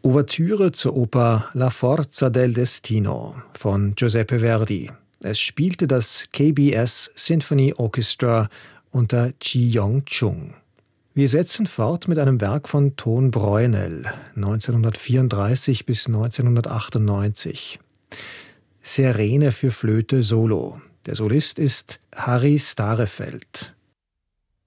Ouvertüre zur Oper La Forza del Destino von Giuseppe Verdi. Es spielte das KBS Symphony Orchestra unter Ji Yong-chung. Wir setzen fort mit einem Werk von Ton Breunel, 1934 bis 1998. Sirene für Flöte Solo. Der Solist ist Harry Starefeld.